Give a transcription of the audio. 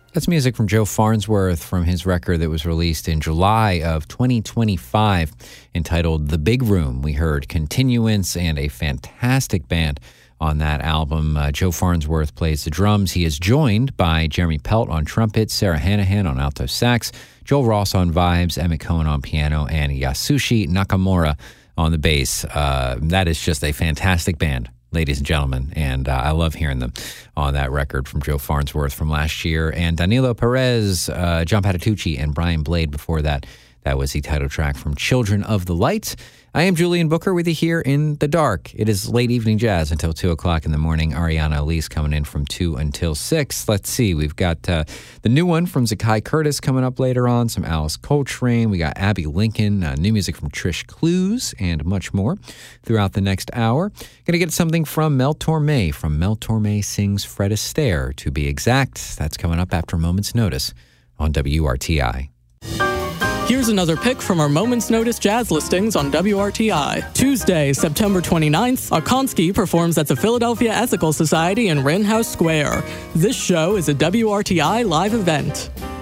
That's music from Joe Farnsworth from his record that was released in July of 2025 entitled The Big Room. We heard Continuance and a fantastic band on that album. Joe Farnsworth plays the drums. He is joined by Jeremy Pelt on trumpet, Sarah Hanahan on alto sax, Joel Ross on vibes, Emmett Cohen on piano, and Yasushi Nakamura on the bass. That is just a fantastic band, ladies and gentlemen, and I love hearing them on that record from Joe Farnsworth from last year. And Danilo Perez, John Patitucci, and Brian Blade before that. That was the title track from Children of the Light. I am Julian Booker with you here in the dark. It is late evening jazz until 2 o'clock in the morning. Ariana Elise coming in from 2 until 6. Let's see. We've got the new one from Zakai Curtis coming up later on, some Alice Coltrane. We got Abby Lincoln, new music from Trish Clues, and much more throughout the next hour. Going to get something from Mel Torme. From Mel Torme Sings Fred Astaire, to be exact. That's coming up after a moment's notice on WRTI. Here's another pick from our Moment's Notice jazz listings on WRTI. Tuesday, September 29th, Akonsky performs at the Philadelphia Ethical Society in Wren House Square. This show is a WRTI live event.